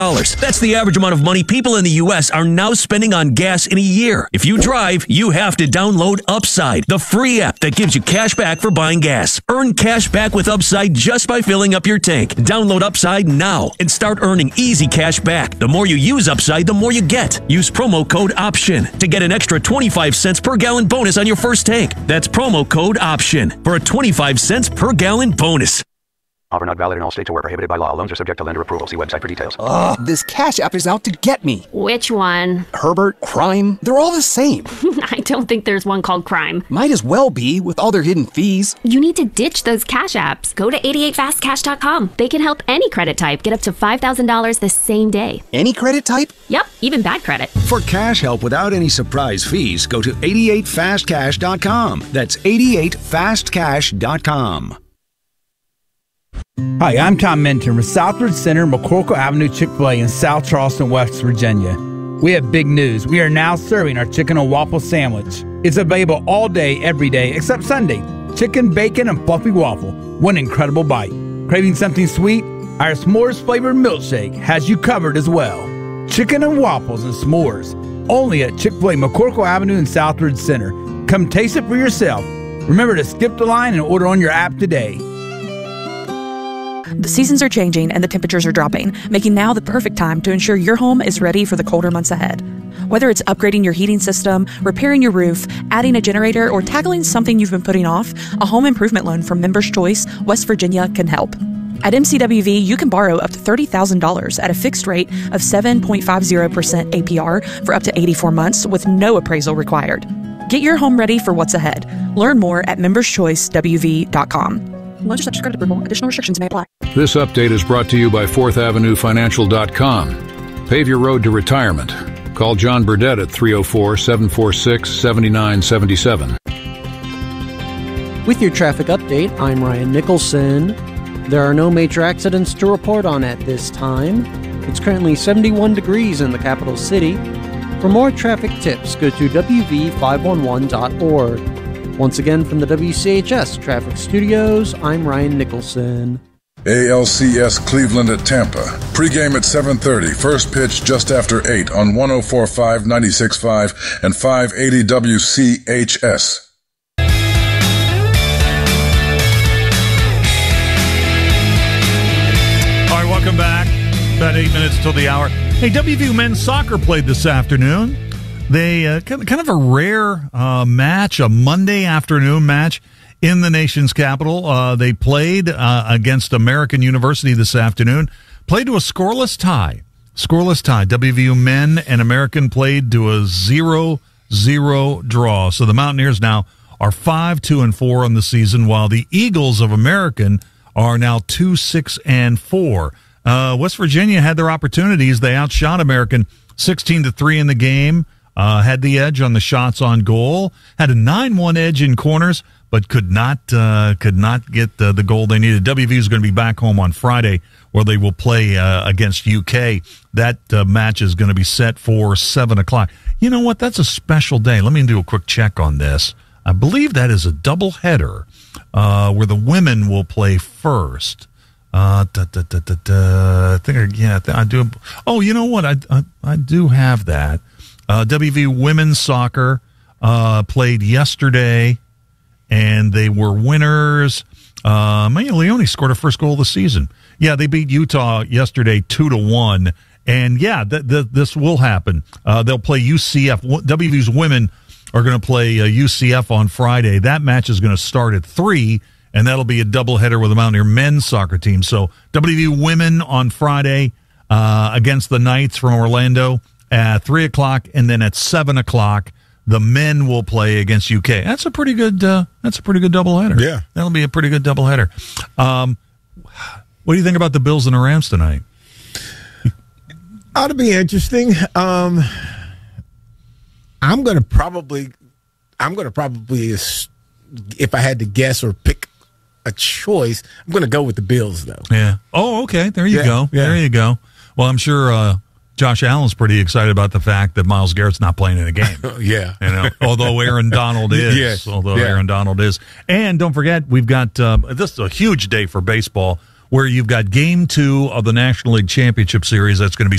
That's the average amount of money people in the U.S. are now spending on gas in a year. If you drive, you have to download Upside, the free app that gives you cash back for buying gas. Earn cash back with Upside just by filling up your tank. Download Upside now and start earning easy cash back. The more you use Upside, the more you get. Use promo code OPTION to get an extra 25 cents per gallon bonus on your first tank. That's promo code OPTION for a 25 cents per gallon bonus. Offer not valid in all states or where prohibited by law. Loans are subject to lender approval. See website for details. This Cash App is out to get me. Which one? Herbert, Crime, they're all the same. I don't think there's one called Crime. Might as well be, with all their hidden fees. You need to ditch those Cash Apps. Go to 88fastcash.com. They can help any credit type get up to $5,000 the same day. Any credit type? Yep, even bad credit. For cash help without any surprise fees, go to 88fastcash.com. That's 88fastcash.com. Hi, I'm Tom Minton with Southward Center, McCorkle Avenue Chick-fil-A in South Charleston, West Virginia. We have big news. We are now serving our chicken and waffle sandwich. It's available all day, every day, except Sunday. Chicken, bacon, and fluffy waffle. One incredible bite. Craving something sweet? Our s'mores-flavored milkshake has you covered as well. Chicken and waffles and s'mores. Only at Chick-fil-A, McCorkle Avenue in Southward Center. Come taste it for yourself. Remember to skip the line and order on your app today. The seasons are changing and the temperatures are dropping, making now the perfect time to ensure your home is ready for the colder months ahead. Whether it's upgrading your heating system, repairing your roof, adding a generator, or tackling something you've been putting off, a home improvement loan from Members Choice, West Virginia can help. At MCWV, you can borrow up to $30,000 at a fixed rate of 7.50% APR for up to 84 months with no appraisal required. Get your home ready for what's ahead. Learn more at memberschoicewv.com. Loans are subject to credit approval. Additional restrictions may apply. This update is brought to you by 4thAvenueFinancial.com. Pave your road to retirement. Call John Burdett at 304-746-7977. With your traffic update, I'm Ryan Nicholson. There are no major accidents to report on at this time. It's currently 71 degrees in the capital city. For more traffic tips, go to wv511.org. Once again, from the WCHS Traffic Studios, I'm Ryan Nicholson. ALCS Cleveland at Tampa. Pregame at 7:30. First pitch just after 8 on 104.5, 96.5, and 580 WCHS. All right, welcome back. About 8 minutes till the hour. Hey, WVU men's soccer played this afternoon. They kind of a rare match, a Monday afternoon match in the nation's capital. They played against American University this afternoon. Played to a scoreless tie. WVU men and American played to a 0-0 draw. So the Mountaineers now are 5-2-4 on the season, while the Eagles of American are now 2-6-4. West Virginia had their opportunities. They outshot American 16-3 in the game. Had the edge on the shots on goal, had a 9-1 edge in corners, but could not get the goal they needed. WVU is going to be back home on Friday, where they will play against UK. That match is going to be set for 7 o'clock. You know what? That's a special day. Let me do a quick check on this. I believe that is a doubleheader where the women will play first. I do. Oh, you know what? I do have that. WVU women's soccer played yesterday, and they were winners. Maya Leone scored her first goal of the season. Yeah, they beat Utah yesterday 2-1, and yeah, this will happen. They'll play UCF. WVU's women are going to play UCF on Friday. That match is going to start at 3, and that'll be a doubleheader with the Mountaineer men's soccer team. So WVU women on Friday against the Knights from Orlando at 3 o'clock, and then at 7 o'clock, the men will play against UK. That's a pretty good doubleheader. Yeah, that'll be a pretty good doubleheader. What do you think about the Bills and the Rams tonight? Ought to be interesting. I'm gonna probably, if I had to guess or pick a choice, I'm gonna go with the Bills though. Yeah. Oh, okay. There you go. Yeah. There you go. Well, I'm sure Josh Allen's pretty excited about the fact that Myles Garrett's not playing in a game. Yeah. You know, although Aaron Donald is. Yes. Aaron Donald is. And don't forget, we've got, this is a huge day for baseball, where you've got Game 2 of the National League Championship Series that's going to be